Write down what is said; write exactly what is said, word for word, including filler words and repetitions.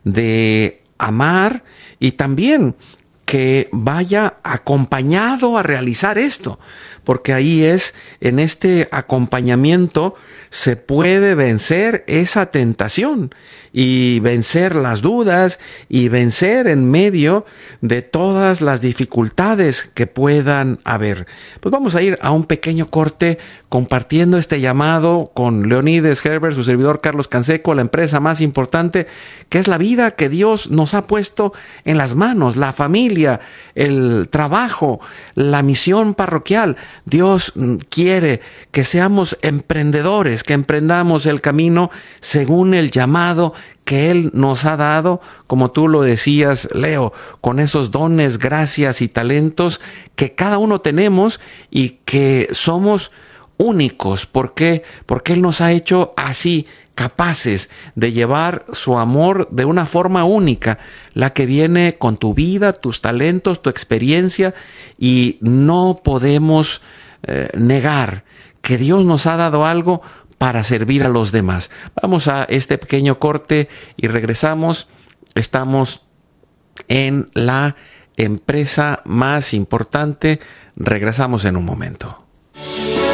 de amar y también que vaya acompañado a realizar esto, porque ahí es, en este acompañamiento se puede vencer esa tentación y vencer las dudas y vencer en medio de todas las dificultades que puedan haber. Pues vamos a ir a un pequeño corte compartiendo este llamado con Leonides Herbert, su servidor Carlos Canseco, la empresa más importante, que es la vida que Dios nos ha puesto en las manos, la familia, el trabajo, la misión parroquial. Dios quiere que seamos emprendedores, que emprendamos el camino según el llamado que Él nos ha dado, como tú lo decías, Leo, con esos dones, gracias y talentos que cada uno tenemos y que somos únicos. ¿Por qué? Porque Él nos ha hecho así, capaces de llevar su amor de una forma única, la que viene con tu vida, tus talentos, tu experiencia, y no podemos eh, negar que Dios nos ha dado algo para servir a los demás. Vamos a este pequeño corte y regresamos. Estamos en la empresa más importante. Regresamos en un momento.